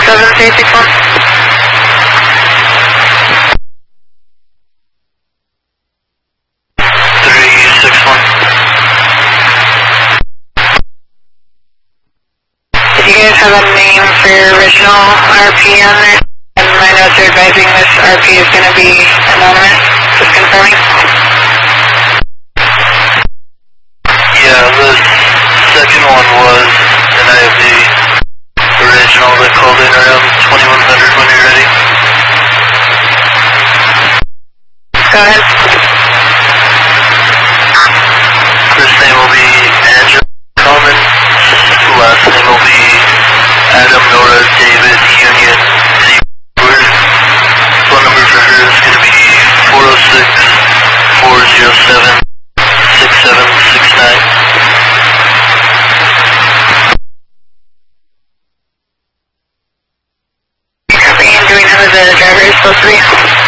361. 361. Did you guys have a name for your original RP on there? And my notes are advising this RP is going to be anonymous. Just confirming. Yeah, the second one was, and I have the original that called in around 2100 when you're ready. Go ahead. First name will be Andrew Common. Last name will be Adam Nora David Union Seaward. Phone number for her is going to be 406-407-6769. Copy. And do we know who the driver is supposed to be?